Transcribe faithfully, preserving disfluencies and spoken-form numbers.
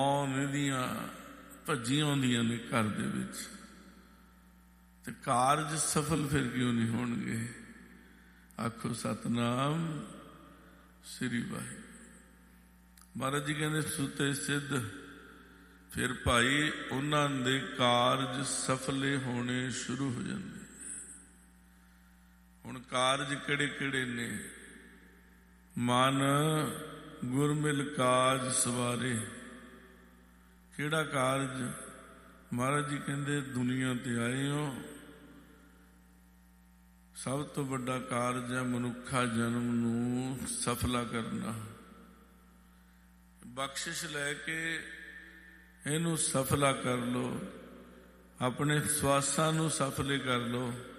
ਇਹਦੀਆਂ ਭੱਜੀਆਂ ਆਉਂਦੀਆਂ ਨੇ ਘਰ ਦੇ ਵਿੱਚ, ਤੇ ਕਾਰਜ ਸਫਲ ਫਿਰ ਕਿਉਂ ਨਹੀਂ ਹੋਣਗੇ? ਆਖੋ ਸਤਨਾਮ ਸ੍ਰੀ ਵਾਹਿਗੁਰੂ। ਮਹਾਰਾਜ ਜੀ ਕਹਿੰਦੇ ਸੁਤੇ ਸਿੱਧ, ਫਿਰ ਭਾਈ ਉਹਨਾਂ ਦੇ ਕਾਰਜ ਸਫਲੇ ਹੋਣੇ ਸ਼ੁਰੂ ਹੋ ਜਾਂਦੇ। ਹੁਣ ਕਾਰਜ ਕਿਹੜੇ ਕਿਹੜੇ ਨੇ? ਮਨ ਗੁਰਮਿਲ ਕਾਜ ਸਵਾਰੇ। ਕਿਹੜਾ ਕਾਰਜ? ਮਹਾਰਾਜ ਜੀ ਕਹਿੰਦੇ ਦੁਨੀਆ ਤੇ ਆਏ ਹੋ, ਸਭ ਤੋਂ ਵੱਡਾ ਕਾਰਜ ਹੈ ਮਨੁੱਖਾ ਜਨਮ ਨੂੰ ਸਫਲਾ ਕਰਨਾ। ਬਖਸ਼ਿਸ਼ ਲੈ ਕੇ ਇਹਨੂੰ ਸਫਲਾ ਕਰ ਲੋ, ਆਪਣੇ ਸਵਾਸਾਂ ਨੂੰ ਸਫਲੇ ਕਰ ਲੋ।